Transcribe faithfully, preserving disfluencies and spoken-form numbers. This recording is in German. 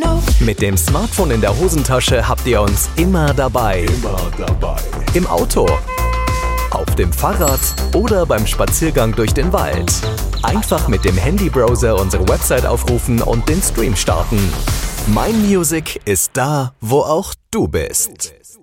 know. Mit dem Smartphone in der Hosentasche habt ihr uns immer dabei. Immer dabei. Im Auto, auf dem Fahrrad oder beim Spaziergang durch den Wald. Einfach mit dem Handybrowser unsere Website aufrufen und den Stream starten. Mein Music ist da, wo auch du bist.